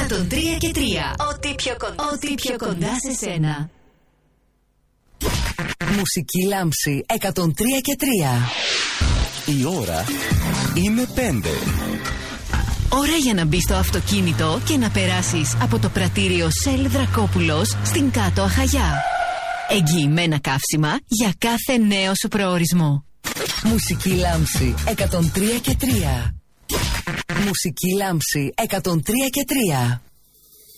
103 και 3. Ό,τι πιο κοντά σε σένα. Μουσική λάμψη 103 και 3. Η ώρα είναι 5. Ώρα για να μπεις στο αυτοκίνητο και να περάσεις από το πρατήριο Shell Δρακόπουλος στην Κάτω Αχαγιά. Εγγυημένα καύσιμα για κάθε νέο σου προορισμό. Μουσική λάμψη 103 και 3. Μουσική λάμψη 103 και 3.